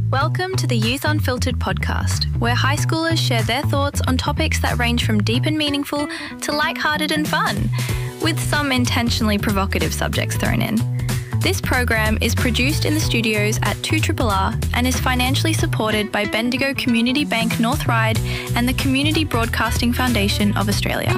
Welcome to the Youth Unfiltered podcast, where high schoolers share their thoughts on topics that range from deep and meaningful to lighthearted and fun, with some intentionally provocative subjects thrown in. This program is produced in the studios at 2RRR and is financially supported by Bendigo Community Bank North Ryde and the Community Broadcasting Foundation of Australia.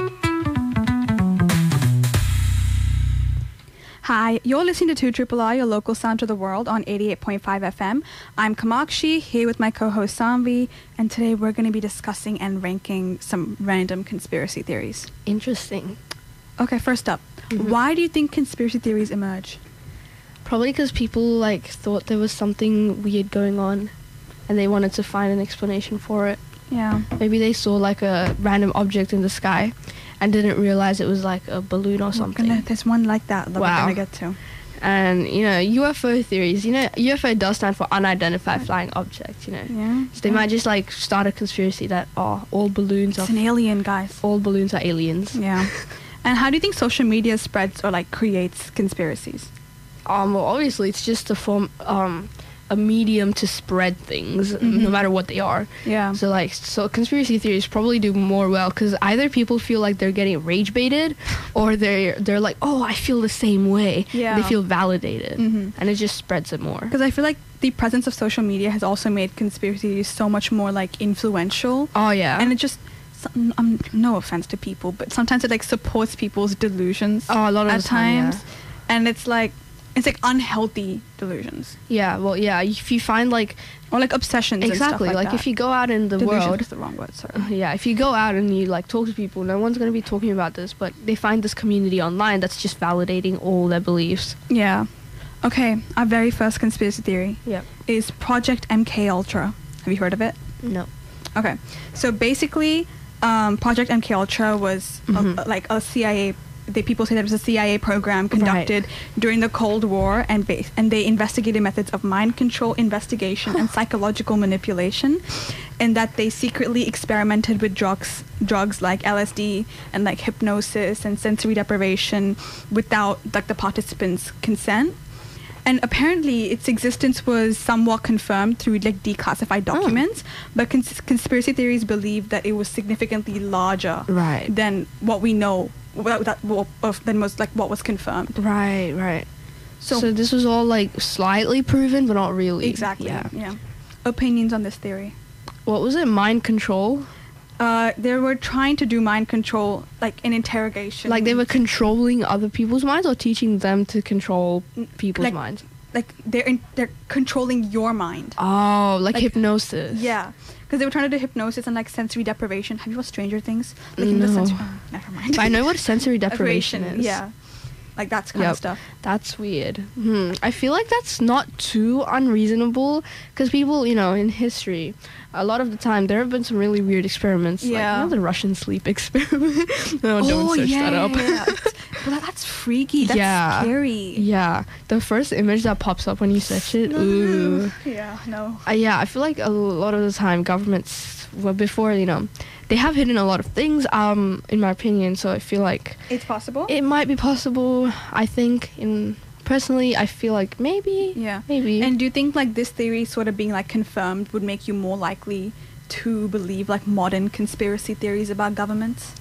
Hi, you're listening to 2RRR, your local sound to the world on 88.5 FM. I'm Kamakshi, here with my co-host Samvi, and today we're going to be discussing and ranking some random conspiracy theories. Interesting. Okay, first up, why do you think conspiracy theories emerge? Probably because people thought there was something weird going on and they wanted to find an explanation for it. Yeah. Maybe they saw a random object in the sky and didn't realize it was a balloon or something. There's one like that we're going to get to. And, UFO theories, UFO does stand for unidentified flying object, Yeah. So they might just start a conspiracy that, all balloons It's an alien, guys. All balloons are aliens. Yeah. And how do you think social media spreads or creates conspiracies? Well, obviously it's just a form, a medium to spread things, no matter what they are. Yeah. So conspiracy theories probably do more well because either people feel like they're getting rage baited, or they're like, oh, I feel the same way. Yeah. They feel validated, and it just spreads it more. Because I feel like the presence of social media has also made conspiracy theories so much more influential. Oh yeah. And it just, no offense to people, but sometimes it supports people's delusions. Oh, a lot of at the time, times, and it's unhealthy delusions. Yeah. Well, yeah. If you find or obsessions. exactly and stuff like that. If you go out in the Delusion world, is the wrong word. Sorry. yeah, if you go out and you talk to people, no one's going to be talking about this, but they find this community online that's just validating all their beliefs. Yeah. Okay. Our very first conspiracy theory. Yep. Is Project MK Ultra. Have you heard of it? No. Okay. So basically, Project MK Ultra was a CIA. People say that it was a CIA program conducted during the Cold War, and they investigated methods of mind control, investigation, and psychological manipulation, and that they secretly experimented with drugs like LSD and hypnosis and sensory deprivation without the participants' consent. And apparently its existence was somewhat confirmed through declassified documents, but conspiracy theories believe that it was significantly larger than what we know, than was what was confirmed. Right. So this was all slightly proven, but not really. Exactly. Yeah. Opinions on this theory? What was it? Mind control? They were trying to do mind control, in interrogation. They were controlling other people's minds, or teaching them to control people's minds? They're controlling your mind. Oh, hypnosis. Yeah. Because they were trying to do hypnosis and sensory deprivation. Have you watched Stranger Things? No. Never mind. But I know what sensory deprivation is. Yeah. That kind of stuff. That's weird. I feel like that's not too unreasonable, because people, in history, a lot of the time there have been some really weird experiments. Yeah. The Russian sleep experiment. No, don't search that up. Yeah. Well, that's freaky. That's scary. Yeah. The first image that pops up when you search it, ooh. Yeah, no. I feel like a lot of the time governments, before, they have hidden a lot of things, in my opinion, so I feel like it's possible? It might be possible, I think. Personally, I feel like maybe. Yeah. Maybe. And do you think this theory sort of being confirmed would make you more likely to believe modern conspiracy theories about governments?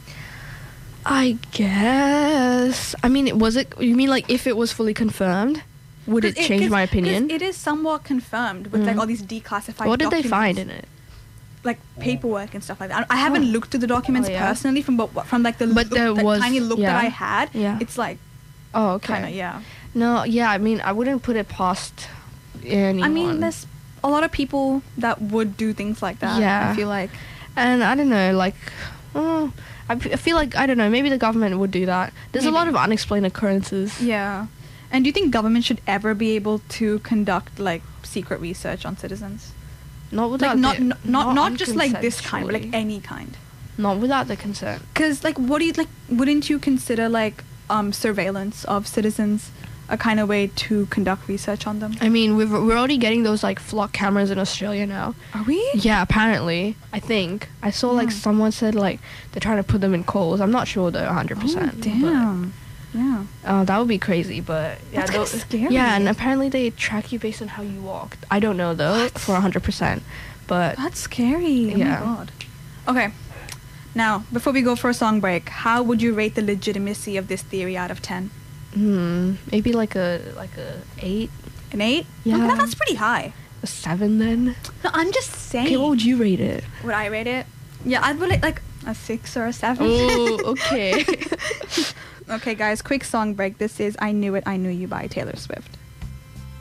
I guess. I mean, you mean if it was fully confirmed, would it change my opinion? It is somewhat confirmed with all these declassified What did documents. they find in it? Paperwork and stuff like that. I haven't looked at the documents personally from the tiny look that I had. Yeah. It's oh, okay. Kind of, yeah. No, yeah, I mean, I wouldn't put it past anyone. I mean, there's a lot of people that would do things like that. Yeah. I feel like. And I don't know, I feel like, I don't know, maybe the government would do that. There's a lot of unexplained occurrences. Yeah. And do you think government should ever be able to conduct secret research on citizens? Not without not just this kind, but any kind. Not without the consent. Because what do you wouldn't you consider surveillance of citizens a kind of way to conduct research on them? I mean, we're already getting those flock cameras in Australia now. Are we? Yeah, apparently. I think I saw someone said they're trying to put them in calls. I'm not sure though, 100%. Oh, damn. Yeah. That would be crazy, but yeah, That's kind of scary. Yeah, and apparently they track you based on how you walk. I don't know though for 100%, but That's scary. Yeah. Oh my god. Okay. Now, before we go for a song break, how would you rate the legitimacy of this theory out of 10? maybe like a 8, An 8? Yeah. Okay, that's pretty high. a 7 then. No, I'm just saying. Okay, what would you rate it? Would I rate it? Yeah, I'd put it like a 6 or a 7. Oh, okay. Okay, guys, quick song break. This is I Knew It, I Knew You by Taylor Swift.